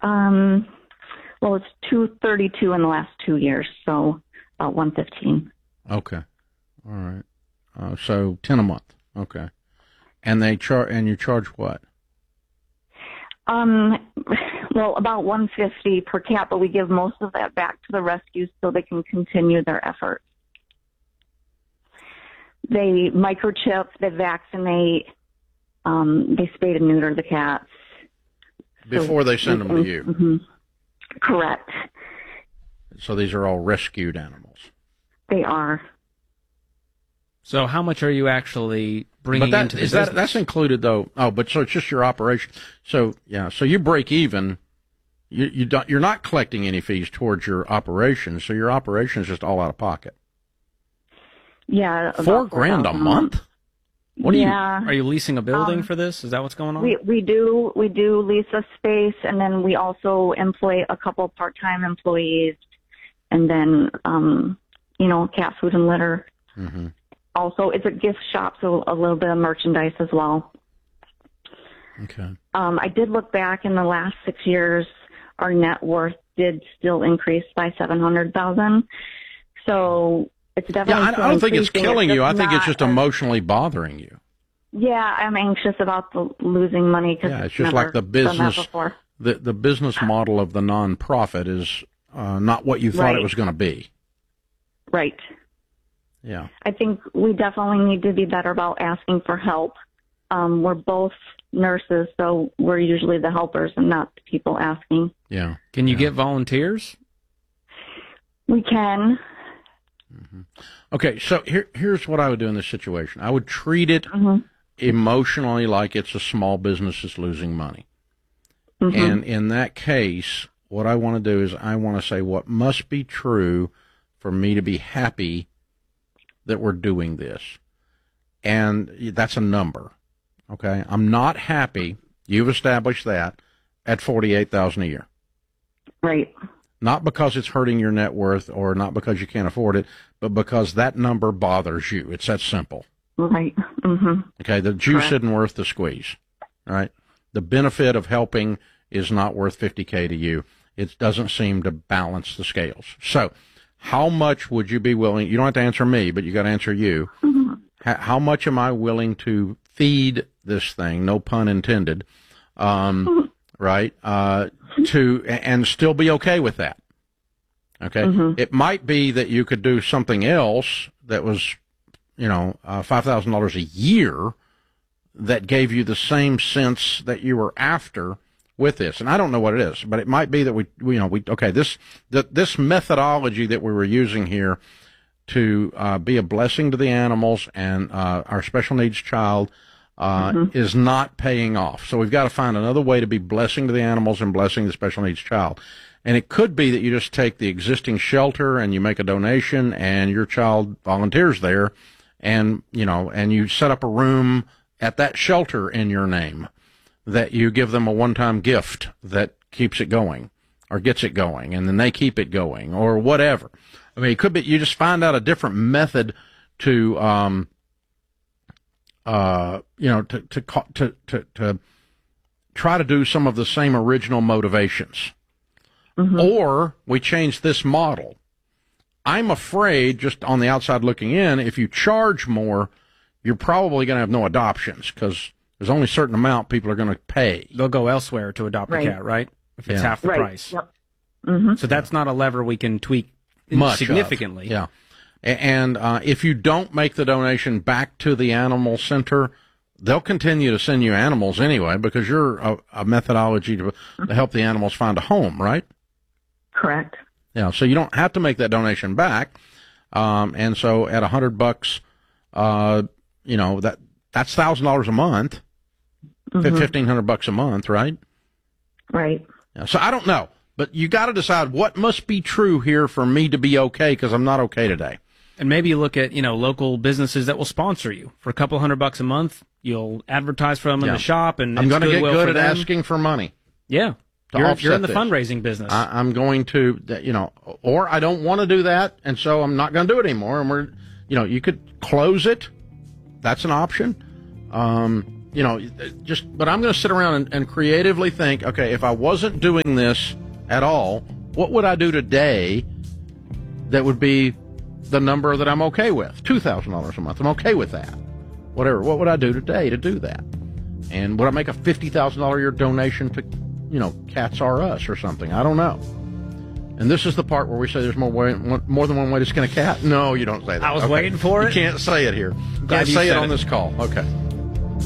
Well, it's 232 in the last 2 years, so about 115. Okay. All right. So 10 a month. Okay. And you charge what? Well, about 150 per cat, but we give most of that back to the rescues so they can continue their efforts. They microchip, they vaccinate, they spay and neuter the cats. Before they send them to you? Mm-hmm. Correct. So these are all rescued animals? They are. So how much are you actually bringing into the business? That's included, though. Oh, but so it's just your operation. So, yeah, so you break even. You're not collecting any fees towards your operation, so your operation is just all out of pocket. Yeah. $4,000 a month? Are you leasing a building for this? Is that what's going on? We do lease a space, and then we also employ a couple part-time employees, and then cat food and litter. Mm-hmm. Also, it's a gift shop, so a little bit of merchandise as well. Okay. I did look back in the last 6 years. Our net worth did still increase by $700,000. So it's definitely. Yeah, I don't think it's killing you. I think it's just emotionally bothering you. Yeah, I'm anxious about losing money because it's just like the business. The business model of the nonprofit is not what you thought it was going to be. Right. Yeah. I think we definitely need to be better about asking for help. We're both nurses, so we're usually the helpers and not the people asking. Yeah. Can you get volunteers? We can. Mm-hmm. Okay, so here's what I would do in this situation. I would treat it emotionally like it's a small business that's losing money. Mm-hmm. And in that case, what I want to do is I want to say what must be true for me to be happy that we're doing this. And that's a number. Okay? I'm not happy, you've established that, at $48,000 a year. Right. Not because it's hurting your net worth or not because you can't afford it, but because that number bothers you. It's that simple. Right. Mm-hmm. Okay, the juice isn't worth the squeeze. All right? The benefit of helping is not worth $50K to you. It doesn't seem to balance the scales. So, how much would you be willing, you don't have to answer me, but you got to answer you. Mm-hmm. How much am I willing to feed this thing, no pun intended, right, and still be okay with that? Okay? Mm-hmm. It might be that you could do something else that was, $5,000 a year that gave you the same sense that you were after with this. And I don't know what it is, but it might be that this methodology that we were using here to be a blessing to the animals and our special needs child is not paying off. So we've got to find another way to be blessing to the animals and blessing the special needs child. And it could be that you just take the existing shelter and you make a donation and your child volunteers there and you set up a room at that shelter in your name, that you give them a one-time gift that keeps it going or gets it going, and then they keep it going or whatever. I mean, it could be you just find out a different method to, to try to do some of the same original motivations. Mm-hmm. Or we change this model. I'm afraid, just on the outside looking in, if you charge more, you're probably going to have no adoptions because there's only a certain amount people are going to pay. They'll go elsewhere to adopt a cat, right? If it's half the price. Yep. Mm-hmm. So that's not a lever we can tweak much significantly. Yeah. And if you don't make the donation back to the animal center, they'll continue to send you animals anyway because you're a methodology to help the animals find a home, right? Correct. Yeah, so you don't have to make that donation back. And so at $100, that's $1,000 a month, $1,500 a month, right? Right. Yeah, so I don't know, but you got to decide what must be true here for me to be okay because I'm not okay today. And maybe you look at, local businesses that will sponsor you for a couple $100 a month. You'll advertise for them in the shop, and I'm going to get good at asking for money. Yeah. You're in the fundraising business. I'm going to, or I don't want to do that, and so I'm not going to do it anymore. And you could close it. That's an option. but I'm going to sit around and creatively think, okay, if I wasn't doing this at all, what would I do today that would be the number that I'm okay with? $2,000 a month. I'm okay with that. Whatever. What would I do today to do that? And would I make a $50,000 a year donation to, Cats R Us or something? I don't know. And this is the part where we say there's more than one way to skin a cat. No, you don't say that. I was waiting for it. You can't say it here. You can't say it on this call. Okay.